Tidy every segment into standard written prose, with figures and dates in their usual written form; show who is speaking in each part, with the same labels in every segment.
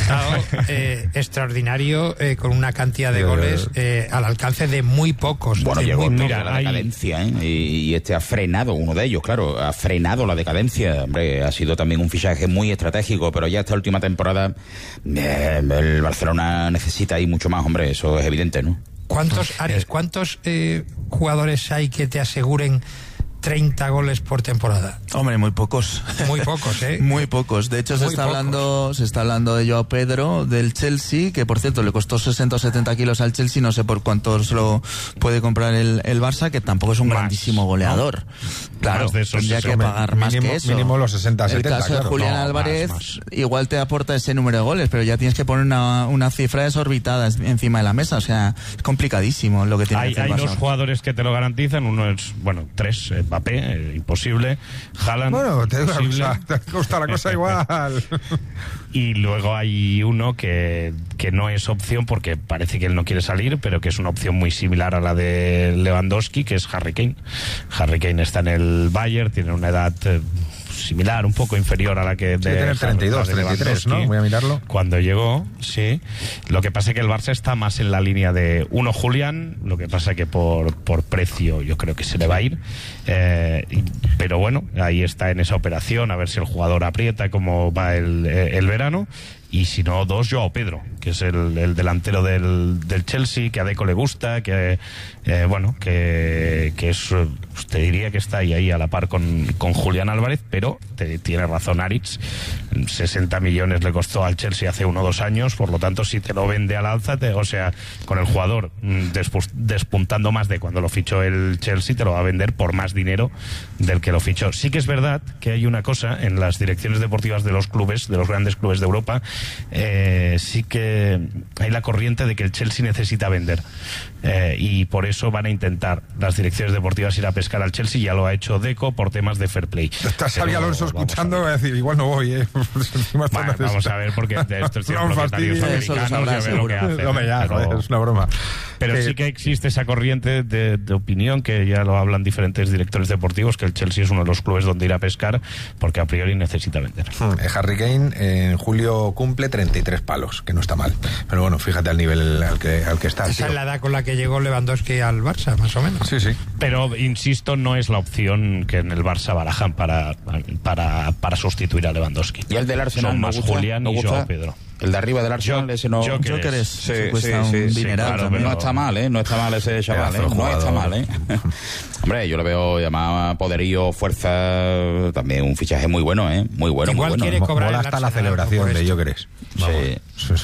Speaker 1: resultado extraordinario, con una cantidad de goles al alcance de muy pocos.
Speaker 2: Bueno, llegó
Speaker 3: mira,
Speaker 2: la decadencia, y este ha frenado, uno de ellos, claro, ha frenado la decadencia. Hombre, ha sido también un fichaje muy estratégico, pero ya esta última temporada el Barcelona necesita ahí mucho más, hombre, eso es evidente, ¿no?
Speaker 1: ¿Cuántos jugadores hay que te aseguren 30 goles por temporada?
Speaker 4: Hombre, muy pocos.
Speaker 1: Muy pocos, ¿eh?
Speaker 4: Muy pocos. De hecho, se está hablando de Joao Pedro, del Chelsea, que por cierto le costó 60 o 70 kilos al Chelsea, no sé por cuánto se lo puede comprar el Barça, que tampoco es un grandísimo goleador. ¿No? Claro, tendría que pagar más que eso.
Speaker 5: Mínimo los 60, 70.
Speaker 4: El caso de Julián Álvarez igual te aporta ese número de goles, pero ya tienes que poner una cifra desorbitada encima de la mesa. O sea, es complicadísimo lo que tiene que hacer el Barça.
Speaker 3: Hay dos jugadores que te lo garantizan. Uno es, tres, Mbappé, imposible. Haaland,
Speaker 5: bueno, te
Speaker 3: gusta
Speaker 5: la cosa igual.
Speaker 3: Y luego hay uno que no es opción porque parece que él no quiere salir, pero que es una opción muy similar a la de Lewandowski, que es Harry Kane. Harry Kane está en el Bayern, tiene una edad similar, un poco inferior a la que
Speaker 5: tiene 32, 33, ¿no? Voy a mirarlo.
Speaker 3: Cuando llegó, sí. Lo que pasa es que el Barça está más en la línea de Julián, lo que pasa es que por precio yo creo que se le va a ir. Pero bueno, ahí está en esa operación, a ver si el jugador aprieta cómo va el verano. Y si no, Joao Pedro, que es el delantero del Chelsea, que a Deco le gusta, que es, te diría que está ahí a la par con Julián Álvarez, pero tiene razón Aritz, 60 millones le costó al Chelsea hace 1 o 2 años, por lo tanto si te lo vende al alza, con el jugador despuntando más de cuando lo fichó el Chelsea, te lo va a vender por más dinero del que lo fichó. Sí que es verdad que hay una cosa en las direcciones deportivas de los clubes, de los grandes clubes de Europa, sí que hay la corriente de que el Chelsea necesita vender, y por eso van a intentar las direcciones deportivas ir a pescar al Chelsea. Ya lo ha hecho Deco por temas de fair play.
Speaker 5: Está Xabi Alonso escuchando, voy a decir, igual no voy,
Speaker 3: vamos a ver, porque estos tienen propietarios americanos, y a ver lo que hacen.
Speaker 5: Es una broma.
Speaker 3: Pero sí que existe esa corriente de opinión, que ya lo hablan diferentes directores deportivos, que el Chelsea es uno de los clubes donde ir a pescar, porque a priori necesita vender.
Speaker 5: Harry Kane en julio cumple 33 palos, que no está mal. Pero bueno, fíjate al nivel al que está.
Speaker 1: Esa es la edad con la que llegó Lewandowski al Barça, más o menos.
Speaker 5: Sí.
Speaker 3: Pero, insisto, no es la opción que en el Barça barajan para sustituir a Lewandowski.
Speaker 2: ¿Y el del Arsenal?
Speaker 3: Son más Julián y Joao Pedro.
Speaker 2: El de arriba del Arsenal, ese no...
Speaker 4: Jokeres.
Speaker 2: Sí,
Speaker 4: cuesta un dineral,
Speaker 2: claro,
Speaker 4: pero
Speaker 2: no está mal, ¿eh? No está mal ese chaval, no está mal, ¿eh? Hombre, yo lo veo llamado poderío, fuerza, también un fichaje muy bueno, ¿eh? Muy bueno,
Speaker 1: igual
Speaker 2: muy bueno.
Speaker 1: Quiere cobrar
Speaker 5: mola hasta la celebración de Jokeres.
Speaker 2: Sí.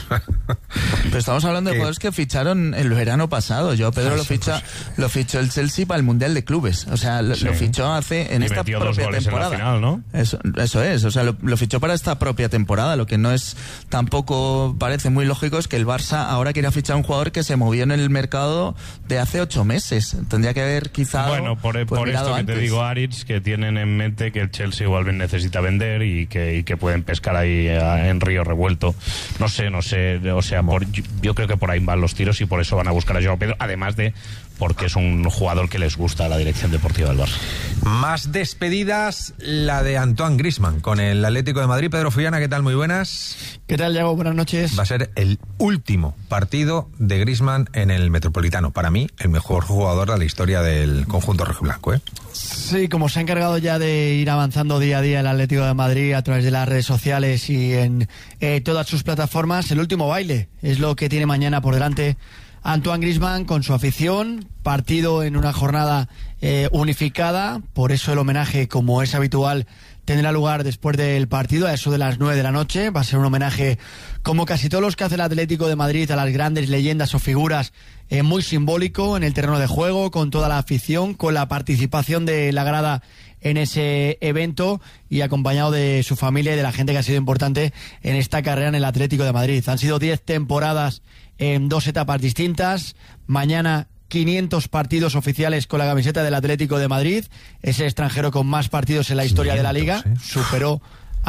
Speaker 4: Pero estamos hablando de jugadores que ficharon el verano pasado. Yo Pedro lo fichó el Chelsea para el Mundial de Clubes. O sea, lo fichó en esta propia temporada.
Speaker 3: En la final, ¿no?
Speaker 4: Eso es. O sea, lo fichó para esta propia temporada. Lo que no es tampoco parece muy lógico es que el Barça ahora quiera fichar a un jugador que se movió en el mercado de hace 8 meses. Tendría que haber quizá
Speaker 3: por esto que te digo, Aritz, que tienen en mente que el Chelsea igual necesita vender y que pueden pescar ahí en río revuelto. No sé, o sea, yo creo que por ahí van los tiros y por eso van a buscar a Joao Pedro, además de porque es un jugador que les gusta a la dirección deportiva del Barça.
Speaker 5: Más despedidas, la de Antoine Griezmann con el Atlético de Madrid. Pedro Fullana, ¿qué tal? Muy buenas.
Speaker 6: ¿Qué tal, Diego? Buenas noches.
Speaker 5: Va a ser el último partido de Griezmann en el Metropolitano. Para mí, el mejor jugador de la historia del conjunto rojiblanco, ¿eh?
Speaker 6: Sí, como se ha encargado ya de ir avanzando día a día el Atlético de Madrid a través de las redes sociales y en todas sus plataformas, el último baile es lo que tiene mañana por delante Antoine Griezmann con su afición, partido en una jornada unificada, por eso el homenaje, como es habitual, tendrá lugar después del partido, a eso de las 9 de la noche. Va a ser un homenaje, como casi todos los que hace el Atlético de Madrid, a las grandes leyendas o figuras, muy simbólico en el terreno de juego, con toda la afición, con la participación de la grada en ese evento y acompañado de su familia y de la gente que ha sido importante en esta carrera en el Atlético de Madrid. Han sido 10 temporadas en 2 etapas distintas. Mañana 500 partidos oficiales con la camiseta del Atlético de Madrid. Es el extranjero con más partidos en la historia de la Liga. Superó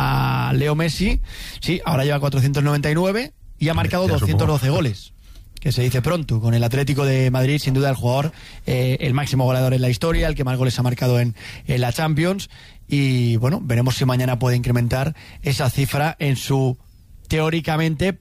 Speaker 6: a Leo Messi. Sí, ahora lleva 499 y ha marcado 212 goles. Que se dice pronto, con el Atlético de Madrid, sin duda el jugador, el máximo goleador en la historia, el que más goles ha marcado en la Champions. Y bueno, veremos si mañana puede incrementar esa cifra en su, teóricamente,